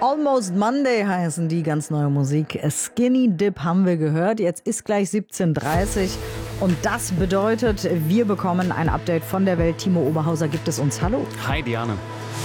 Almost Monday heißen die, ganz neue Musik. Skinny Dip haben wir gehört. Jetzt ist gleich 17:30 und das bedeutet, wir bekommen ein Update von der Welt. Timo Oberhauser gibt es uns. Hallo. Hi Diane.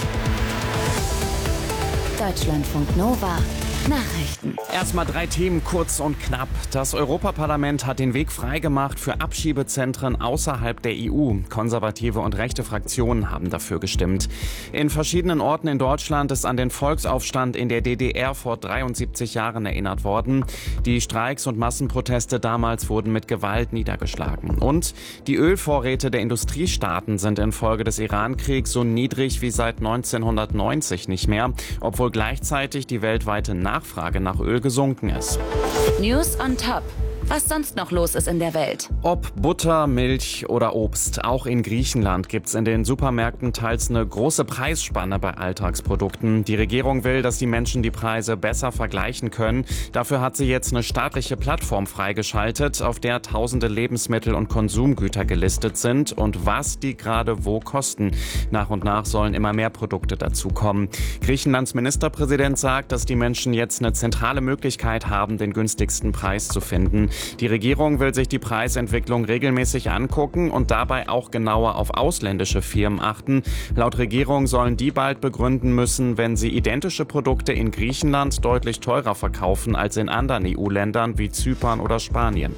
Deutschlandfunk Nova. Nachrichten. Erstmal 3 Themen, kurz und knapp. Das Europaparlament hat den Weg freigemacht für Abschiebezentren außerhalb der EU. Konservative und rechte Fraktionen haben dafür gestimmt. In verschiedenen Orten in Deutschland ist an den Volksaufstand in der DDR vor 73 Jahren erinnert worden. Die Streiks und Massenproteste damals wurden mit Gewalt niedergeschlagen. Und die Ölvorräte der Industriestaaten sind infolge des Iran-Kriegs so niedrig wie seit 1990 nicht mehr, obwohl gleichzeitig die weltweite Nachfrage nach Öl gesunken ist. News on top. Was sonst noch los ist in der Welt. Ob Butter, Milch oder Obst, auch in Griechenland gibt's in den Supermärkten teils eine große Preisspanne bei Alltagsprodukten. Die Regierung will, dass die Menschen die Preise besser vergleichen können. Dafür hat sie jetzt eine staatliche Plattform freigeschaltet, auf der tausende Lebensmittel und Konsumgüter gelistet sind und was die gerade wo kosten. Nach und nach sollen immer mehr Produkte dazukommen. Griechenlands Ministerpräsident sagt, dass die Menschen jetzt eine zentrale Möglichkeit haben, den günstigsten Preis zu finden. Die Regierung will sich die Preisentwicklung regelmäßig angucken und dabei auch genauer auf ausländische Firmen achten. Laut Regierung sollen die bald begründen müssen, wenn sie identische Produkte in Griechenland deutlich teurer verkaufen als in anderen EU-Ländern wie Zypern oder Spanien.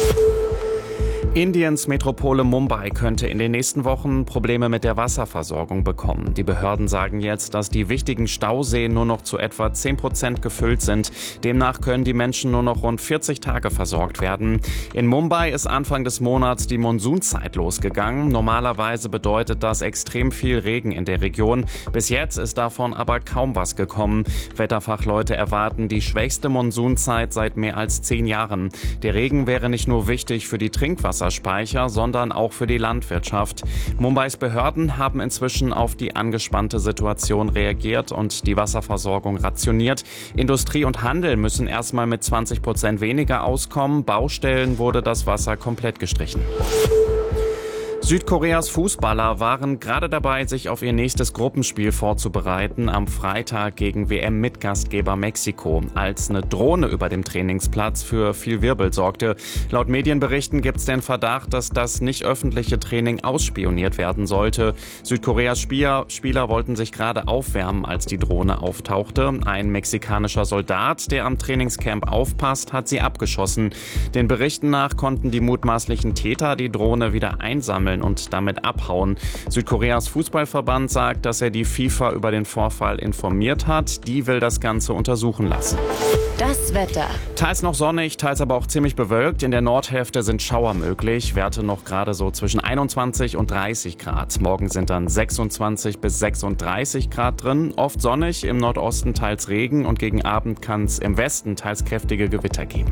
Indiens Metropole Mumbai könnte in den nächsten Wochen Probleme mit der Wasserversorgung bekommen. Die Behörden sagen jetzt, dass die wichtigen Stauseen nur noch zu etwa 10% gefüllt sind. Demnach können die Menschen nur noch rund 40 Tage versorgt werden. In Mumbai ist Anfang des Monats die Monsunzeit losgegangen. Normalerweise bedeutet das extrem viel Regen in der Region. Bis jetzt ist davon aber kaum was gekommen. Wetterfachleute erwarten die schwächste Monsunzeit seit mehr als 10 Jahren. Der Regen wäre nicht nur wichtig für die Trinkwasserspeicher, sondern auch für die Landwirtschaft. Mumbais Behörden haben inzwischen auf die angespannte Situation reagiert und die Wasserversorgung rationiert. Industrie und Handel müssen erstmal mit 20% weniger auskommen. Baustellen wurde das Wasser komplett gestrichen. Südkoreas Fußballer waren gerade dabei, sich auf ihr nächstes Gruppenspiel vorzubereiten, am Freitag gegen WM-Mitgastgeber Mexiko, als eine Drohne über dem Trainingsplatz für viel Wirbel sorgte. Laut Medienberichten gibt es den Verdacht, dass das nicht öffentliche Training ausspioniert werden sollte. Südkoreas Spieler wollten sich gerade aufwärmen, als die Drohne auftauchte. Ein mexikanischer Soldat, der am Trainingscamp aufpasst, hat sie abgeschossen. Den Berichten nach konnten die mutmaßlichen Täter die Drohne wieder einsammeln und damit abhauen. Südkoreas Fußballverband sagt, dass er die FIFA über den Vorfall informiert hat. Die will das Ganze untersuchen lassen. Das Wetter. Teils noch sonnig, teils aber auch ziemlich bewölkt. In der Nordhälfte sind Schauer möglich. Werte noch gerade so zwischen 21 und 30 Grad. Morgen sind dann 26 bis 36 Grad drin. Oft sonnig, im Nordosten teils Regen und gegen Abend kann es im Westen teils kräftige Gewitter geben.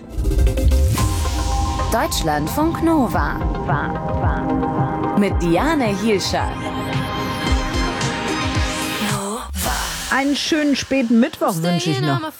Deutschlandfunk Nova. Mit Diane Hielscher. Einen schönen späten Mittwoch wünsche ich noch.